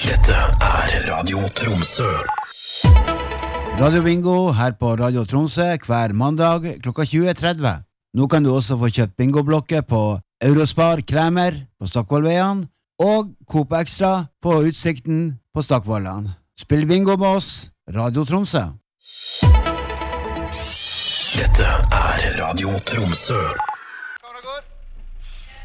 Dette Radio Tromsø. Radio Bingo her på Radio Tromsø hver mandag klokka 20.30. Nå kan du også få kjøpt bingoblokker på Eurospar Kremer på Stockvollveien og Coop Extra på Utsikten på Stockvollan. Spill bingo med oss, Radio Tromsø. Dette Radio Tromsø.